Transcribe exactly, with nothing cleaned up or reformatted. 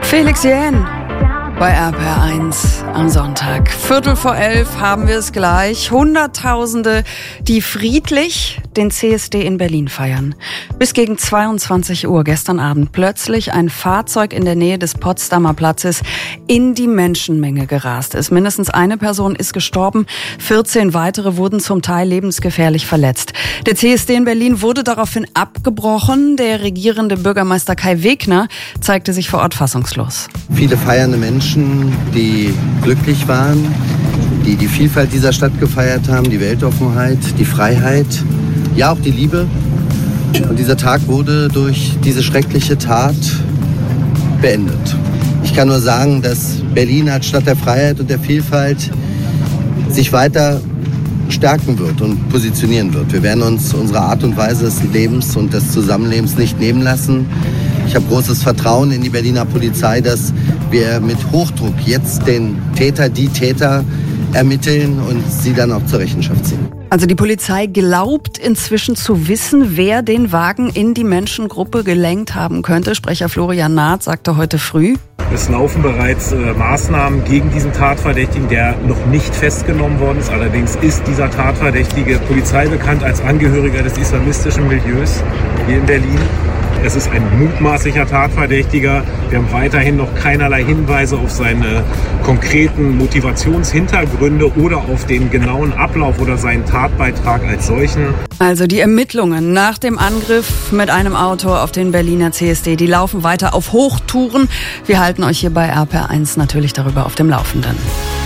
Felix Jähn bei R P R eins am Sonntag. Viertel vor elf haben wir es gleich. Hunderttausende, die friedlich den C S D in Berlin feiern. Bis gegen zweiundzwanzig Uhr gestern Abend plötzlich ein Fahrzeug in der Nähe des Potsdamer Platzes in die Menschenmenge gerast ist. Mindestens eine Person ist gestorben, vierzehn weitere wurden zum Teil lebensgefährlich verletzt. Der C S D in Berlin wurde daraufhin abgebrochen. Der regierende Bürgermeister Kai Wegner zeigte sich vor Ort fassungslos. Viele feiernde Menschen, die glücklich waren, die die Vielfalt dieser Stadt gefeiert haben, die Weltoffenheit, die Freiheit, ja auch die Liebe. Und dieser Tag wurde durch diese schreckliche Tat beendet. Ich kann nur sagen, dass Berlin als Stadt der Freiheit und der Vielfalt sich weiter stärken wird und positionieren wird. Wir werden uns unsere Art und Weise des Lebens und des Zusammenlebens nicht nehmen lassen. Ich habe großes Vertrauen in die Berliner Polizei, dass wir mit Hochdruck jetzt den Täter, die Täter ermitteln und sie dann auch zur Rechenschaft ziehen. Also die Polizei glaubt inzwischen zu wissen, wer den Wagen in die Menschengruppe gelenkt haben könnte. Sprecher Florian Naht sagte heute früh: Es laufen bereits äh, Maßnahmen gegen diesen Tatverdächtigen, der noch nicht festgenommen worden ist. Allerdings ist dieser Tatverdächtige Polizei bekannt als Angehöriger des islamistischen Milieus hier in Berlin. Es ist ein mutmaßlicher Tatverdächtiger. Wir haben weiterhin noch keinerlei Hinweise auf seine konkreten Motivationshintergründe oder auf den genauen Ablauf oder seinen Tatbeitrag als solchen. Also die Ermittlungen nach dem Angriff mit einem Auto auf den Berliner C S D, die laufen weiter auf Hochtouren. Wir halten euch hier bei R P R eins natürlich darüber auf dem Laufenden.